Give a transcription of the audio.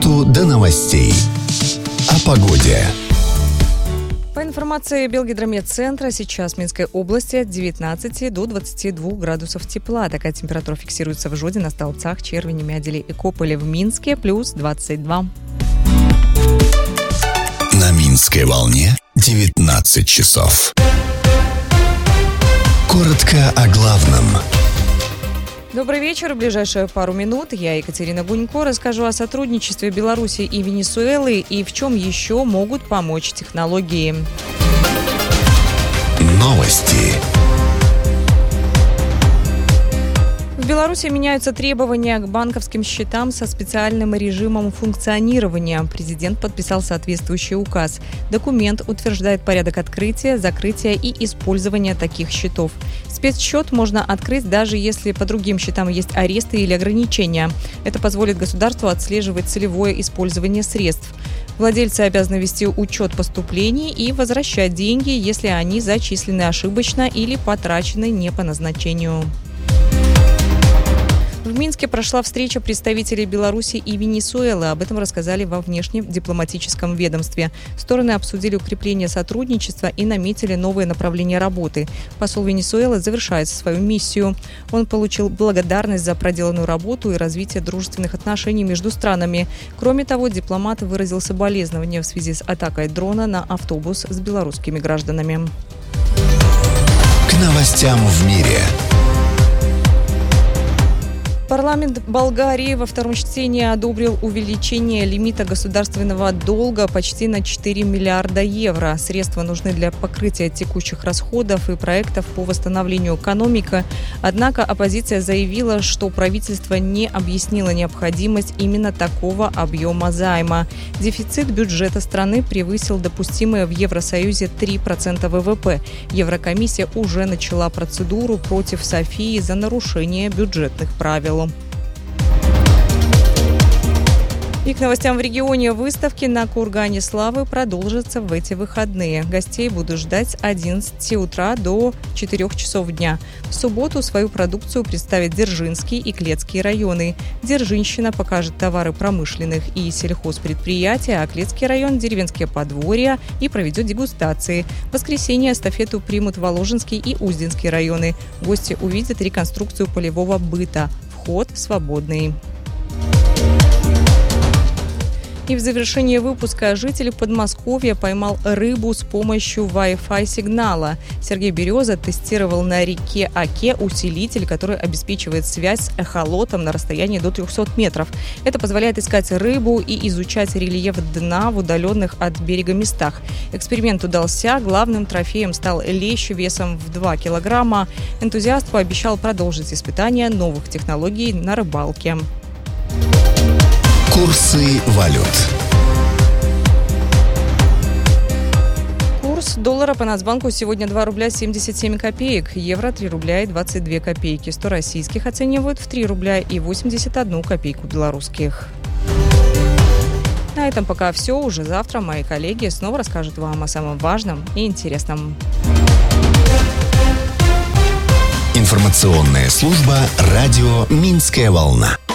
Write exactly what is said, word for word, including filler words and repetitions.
минуту до новостей. О погоде. По информации Белгидрометцентра, сейчас в Минской области от девятнадцати до двадцати двух градусов тепла. Такая температура фиксируется в Жодино, Столбцах, Червине, Мяделе и Кополе. В Минске плюс двадцать два. На Минской волне девятнадцать часов. Коротко о главном. Добрый вечер. В ближайшие пару минут я, Екатерина Гунько, расскажу о сотрудничестве Беларуси и Венесуэлы и в чем еще могут помочь технологии. Новости. В Беларуси меняются требования к банковским счетам со специальным режимом функционирования. Президент подписал соответствующий указ. Документ утверждает порядок открытия, закрытия и использования таких счетов. Спецсчет можно открыть, даже если по другим счетам есть аресты или ограничения. Это позволит государству отслеживать целевое использование средств. Владельцы обязаны вести учет поступлений и возвращать деньги, если они зачислены ошибочно или потрачены не по назначению. В Минске прошла встреча представителей Беларуси и Венесуэлы. Об этом рассказали во внешнем дипломатическом ведомстве. Стороны обсудили укрепление сотрудничества и наметили новые направления работы. Посол Венесуэлы завершает свою миссию. Он получил благодарность за проделанную работу и развитие дружественных отношений между странами. Кроме того, дипломат выразил соболезнования в связи с атакой дрона на автобус с белорусскими гражданами. К новостям в мире. Парламент Болгарии во втором чтении одобрил увеличение лимита государственного долга почти на четыре миллиарда евро. Средства нужны для покрытия текущих расходов и проектов по восстановлению экономики. Однако оппозиция заявила, что правительство не объяснило необходимость именно такого объема займа. Дефицит бюджета страны превысил допустимые в Евросоюзе три процента вэ вэ пэ. Еврокомиссия уже начала процедуру против Софии за нарушение бюджетных правил. И к новостям в регионе. Выставки на Кургане Славы продолжатся в эти выходные. Гостей будут ждать с одиннадцати утра до четырёх часов дня. В субботу свою продукцию представят Дзержинский и Клецкий районы. Дзержинщина покажет товары промышленных и сельхозпредприятия, а Клецкий район – деревенские подворья и проведет дегустации. В воскресенье эстафету примут Воложенский и Узденский районы. Гости увидят реконструкцию полевого быта. Вход свободный. И в завершении выпуска житель Подмосковья поймал рыбу с помощью Wi-Fi сигнала. Сергей Береза тестировал на реке Оке усилитель, который обеспечивает связь с эхолотом на расстоянии до трехсот метров. Это позволяет искать рыбу и изучать рельеф дна в удаленных от берега местах. Эксперимент удался. Главным трофеем стал лещ весом в два килограмма. Энтузиаст пообещал продолжить испытания новых технологий на рыбалке. Курсы валют. Курс доллара по Нацбанку сегодня два рубля семьдесят семь копеек, евро три рубля и двадцать две копейки, сто российских оценивают в три рубля и восемьдесят одну копейку белорусских. На этом пока все. Уже завтра мои коллеги снова расскажут вам о самом важном и интересном. Информационная служба «Радио Минская волна».